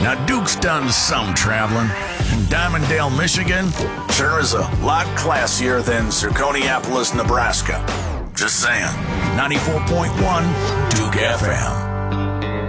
Now, Duke's done some traveling. And Diamonddale, Michigan sure is a lot classier than Zirconiapolis, Nebraska. Just saying. 94.1 Duke FM.